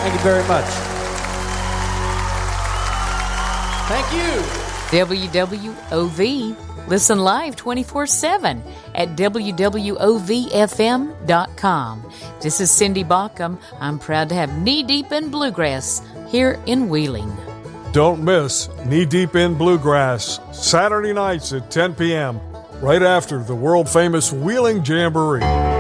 Thank you very much. Thank you. WWOV. Listen live 24/7 at WWOVFM.com. This is Cindy Baucom. I'm proud to have Knee Deep in Bluegrass here in Wheeling. Don't miss Knee Deep in Bluegrass, Saturday nights at 10 p.m., right after the world-famous Wheeling Jamboree.